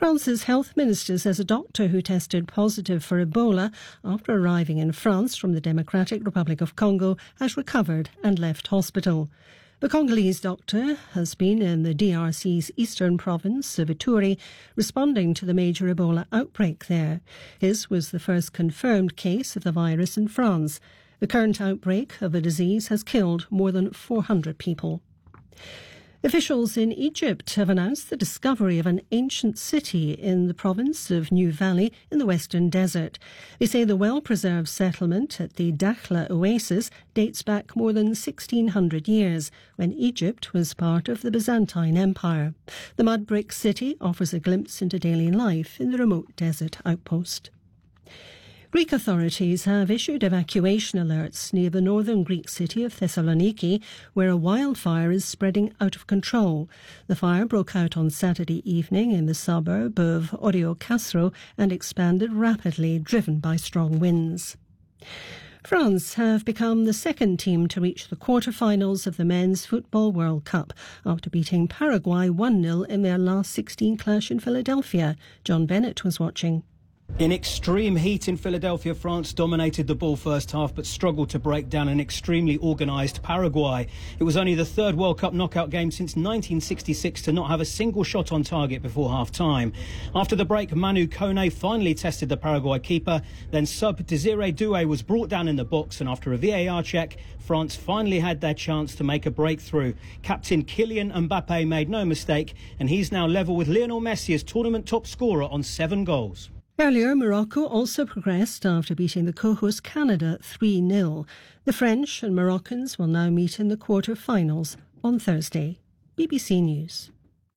France's health minister says a doctor who tested positive for Ebola after arriving in France from the Democratic Republic of Congo has recovered and left hospital. The Congolese doctor has been in the DRC's eastern province of Ituri, responding to the major Ebola outbreak there. His was the first confirmed case of the virus in France. The current outbreak of the disease has killed more than 400 people. Officials in Egypt have announced the discovery of an ancient city in the province of New Valley in the Western Desert. They say the well-preserved settlement at the Dakhla Oasis dates back more than 1,600 years, when Egypt was part of the Byzantine Empire. The mud brick city offers a glimpse into daily life in the remote desert outpost. Greek authorities have issued evacuation alerts near the northern Greek city of Thessaloniki, where a wildfire is spreading out of control. The fire broke out on Saturday evening in the suburb of Oreokastro and expanded rapidly, driven by strong winds. France have become the second team to reach the quarter-finals of the Men's Football World Cup after beating Paraguay 1-0 in their last 16 clash in Philadelphia. John Bennett was watching. In extreme heat in Philadelphia, France dominated the ball first half but struggled to break down an extremely organised Paraguay. It was only the third World Cup knockout game since 1966 to not have a single shot on target before half-time. After the break, Manu Kone finally tested the Paraguay keeper. Then sub Desiree Doué was brought down in the box, and after a VAR check, France finally had their chance to make a breakthrough. Captain Kylian Mbappe made no mistake, and he's now level with Lionel Messi as tournament top scorer on 7 goals. Earlier, Morocco also progressed after beating the co-host Canada 3-0. The French and Moroccans will now meet in the quarter-finals on Thursday. BBC News.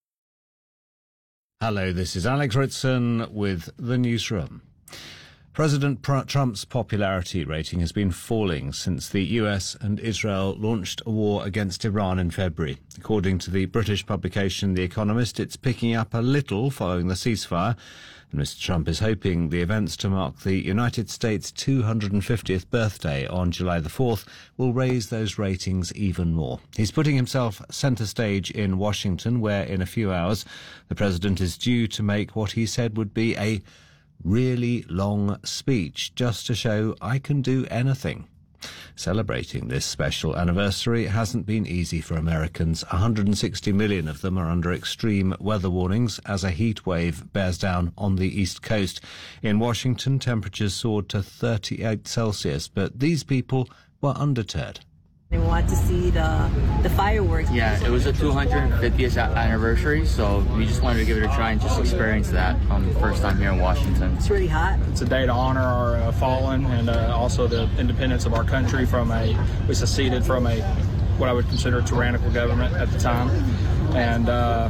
Hello, this is Alex Ritson with the newsroom. President Trump's popularity rating has been falling since the US and Israel launched a war against Iran in February. According to the British publication The Economist, it's picking up a little following the ceasefire, and Mr. Trump is hoping the events to mark the United States' 250th birthday on July the 4th will raise those ratings even more. He's putting himself centre stage in Washington, where in a few hours the president is due to make what he said would be a really long speech, just to show I can do anything. Celebrating this special anniversary hasn't been easy for Americans. 160 million of them are under extreme weather warnings as a heat wave bears down on the East Coast. In Washington, temperatures soared to 38 Celsius, but these people were undeterred. We want to see the fireworks. Yeah, it was a 250th anniversary, so we just wanted to give it a try and just experience that first time here in Washington. It's really hot. It's a day to honor our fallen and also the independence of our country we seceded from what I would consider a tyrannical government at the time. And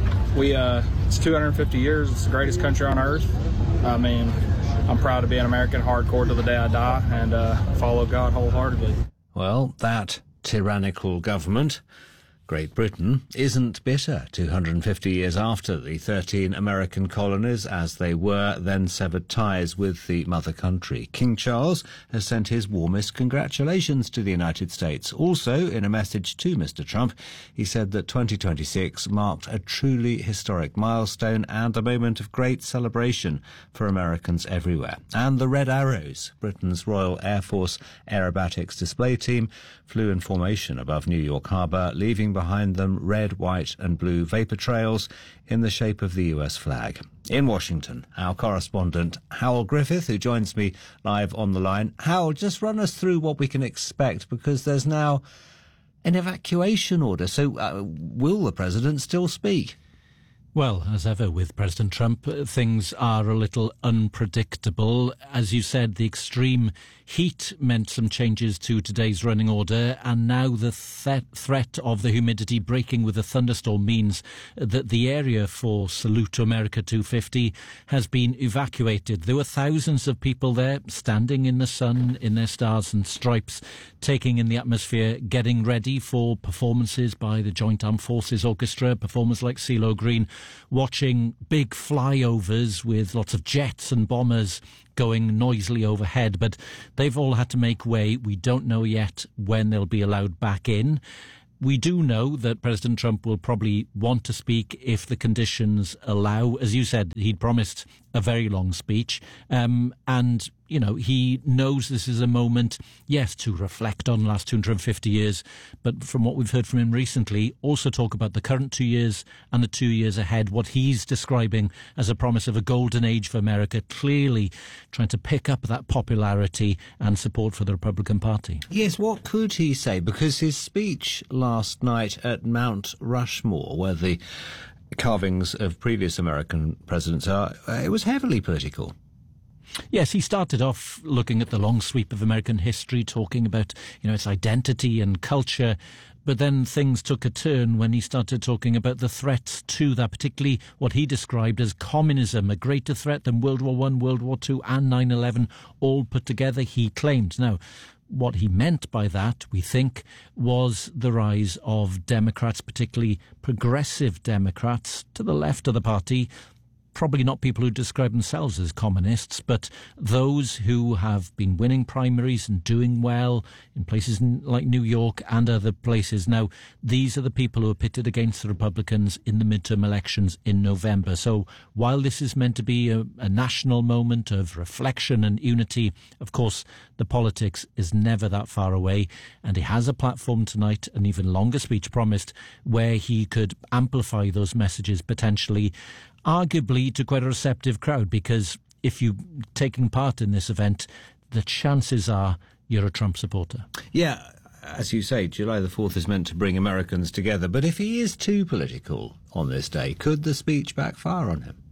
it's 250 years. It's the greatest country on earth. I mean, I'm proud to be an American hardcore till the day I die and follow God wholeheartedly. Well, that tyrannical government, Great Britain, isn't bitter 250 years after the 13 American colonies, as they were, then severed ties with the mother country. King Charles has sent his warmest congratulations to the United States. Also, in a message to Mr. Trump, he said that 2026 marked a truly historic milestone and a moment of great celebration for Americans everywhere. And the Red Arrows, Britain's Royal Air Force aerobatics display team, flew in formation above New York Harbour, leaving behind them red, white and blue vapour trails in the shape of the US flag. In Washington, our correspondent Howell Griffith, who joins me live on the line. Howell, just run us through what we can expect, because there's now an evacuation order. So will the president still speak? Well, as ever with President Trump, things are a little unpredictable. As you said, the extreme heat meant some changes to today's running order, and now the threat of the humidity breaking with a thunderstorm means that the area for Salute to America 250 has been evacuated. There were thousands of people there, standing in the sun, in their stars and stripes, taking in the atmosphere, getting ready for performances by the Joint Armed Forces Orchestra, performers like CeeLo Green, watching big flyovers with lots of jets and bombers going noisily overhead, but they've all had to make way. We don't know yet when they'll be allowed back in. We do know that President Trump will probably want to speak if the conditions allow. As you said, he'd promised a very long speech. And, you know, he knows this is a moment, yes, to reflect on the last 250 years. But from what we've heard from him recently, also talk about the current 2 years and the 2 years ahead, what he's describing as a promise of a golden age for America, clearly trying to pick up that popularity and support for the Republican Party. Yes, what could he say? Because his speech last night at Mount Rushmore, where the carvings of previous American presidents are, it was heavily political. Yes, he started off looking at the long sweep of American history, talking about, you know, its identity and culture. But then things took a turn when he started talking about the threats to that, particularly what he described as communism, a greater threat than World War I, World War II and 9/11 all put together, he claimed. Now, what he meant by that, we think, was the rise of Democrats, particularly progressive Democrats to the left of the party, probably not people who describe themselves as communists, but those who have been winning primaries and doing well in places like New York and other places. Now, these are the people who are pitted against the Republicans in the midterm elections in November. So while this is meant to be a national moment of reflection and unity, of course, the politics is never that far away. And he has a platform tonight, an even longer speech promised, where he could amplify those messages potentially, arguably to quite a receptive crowd, because if you're taking part in this event, the chances are you're a Trump supporter. Yeah, as you say, July the 4th is meant to bring Americans together. But if he is too political on this day, could the speech backfire on him?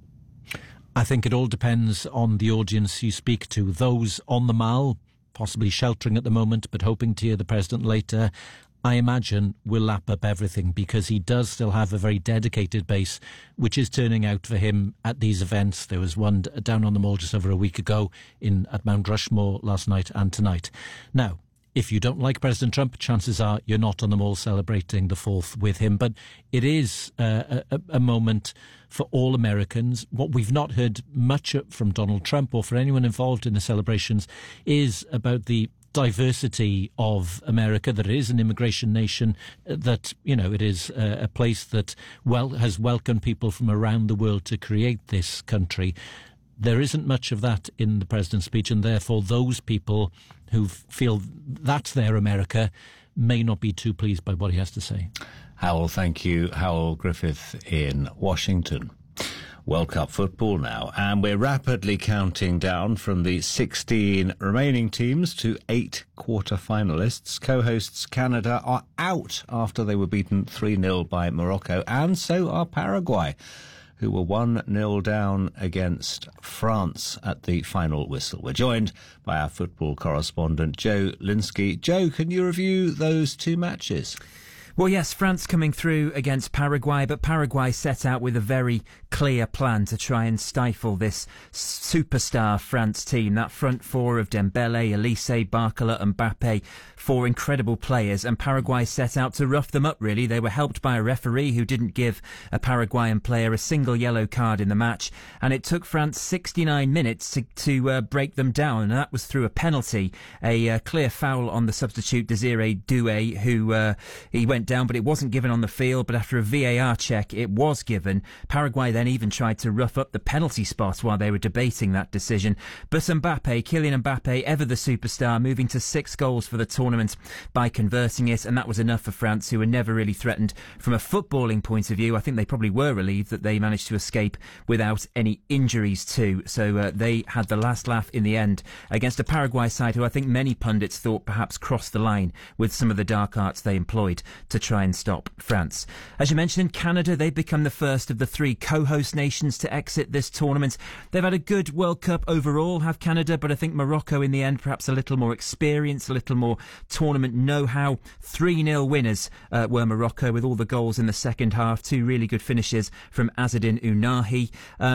I think it all depends on the audience you speak to. Those on the Mall, possibly sheltering at the moment, but hoping to hear the president later, I imagine will lap up everything, because he does still have a very dedicated base, which is turning out for him at these events. There was one down on the Mall just over a week ago at Mount Rushmore last night and tonight. Now, if you don't like President Trump, chances are you're not on the Mall celebrating the 4th with him. But it is a moment for all Americans. What we've not heard much from Donald Trump or for anyone involved in the celebrations is about the diversity of America, that it is an immigration nation, that, you know, it is a place that has welcomed people from around the world to create this country. There isn't much of that in the president's speech, and therefore those people who feel that's their America may not be too pleased by what he has to say. Howell, thank you. Howell Griffith in Washington. World Cup football now, and we're rapidly counting down from the 16 remaining teams to 8 quarter-finalists. Co-hosts Canada are out after they were beaten 3-0 by Morocco, and so are Paraguay, who were 1-0 down against France at the final whistle. We're joined by our football correspondent, Joe Linsky. Joe, can you review those two matches? Well, yes, France coming through against Paraguay, but Paraguay set out with a very clear plan to try and stifle this superstar France team. That front four of Dembele, Elise, Barcola and Mbappe, 4 incredible players, and Paraguay set out to rough them up, really. They were helped by a referee who didn't give a Paraguayan player a single yellow card in the match, and it took France 69 minutes to break them down, and that was through a penalty, a clear foul on the substitute Desiree Doué, who he went down, but it wasn't given on the field. But after a VAR check, it was given. Paraguay then even tried to rough up the penalty spot while they were debating that decision. But Mbappe, Kylian Mbappe, ever the superstar, moving to 6 goals for the tournament by converting it, and that was enough for France, who were never really threatened from a footballing point of view. I think they probably were relieved that they managed to escape without any injuries too. So they had the last laugh in the end against a Paraguay side who I think many pundits thought perhaps crossed the line with some of the dark arts they employed to try and stop France. As you mentioned, Canada, they've become the first of the 3 co-host nations to exit this tournament. They've had a good World Cup overall, have Canada, but I think Morocco in the end perhaps a little more experience, a little more tournament know-how. 3-0 winners were Morocco, with all the goals in the second half. 2 really good finishes from Azzedine Ounahi.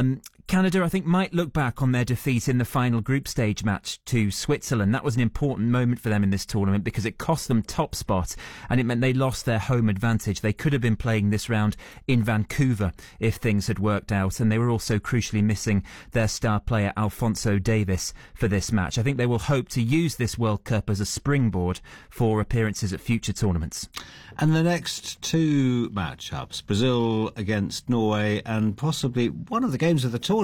Canada, I think, might look back on their defeat in the final group stage match to Switzerland. That was an important moment for them in this tournament because it cost them top spot and it meant they lost their home advantage. They could have been playing this round in Vancouver if things had worked out, and they were also crucially missing their star player Alphonso Davies for this match. I think they will hope to use this World Cup as a springboard for appearances at future tournaments. And the next two matchups, Brazil against Norway and possibly one of the games of the tournament,